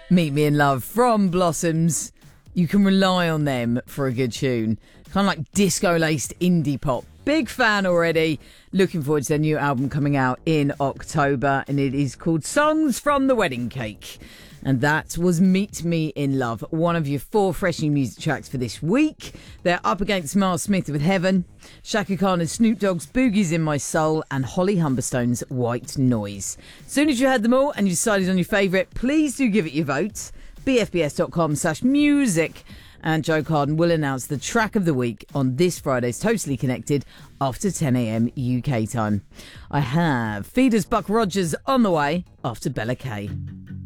Meet Me in Love from Blossoms. You can rely on them for a good tune. Kind of like disco-laced indie pop. Big fan already. Looking forward to their new album coming out in October. And it is called Songs from the Wedding Cake. And that was Meet Me in Love, one of your 4 fresh new music tracks for this week. They're up against Miles Smith with Heaven, Shaka Khan and Snoop Dogg's Boogie's in My Soul, and Holly Humberstone's White Noise. As soon as you had them all and you decided on your favourite, please do give it your vote. bfbs.com/music. And Joe Carden will announce the track of the week on this Friday's Totally Connected after 10 a.m. UK time. I have Feeder's Buck Rogers on the way after Bella Kay.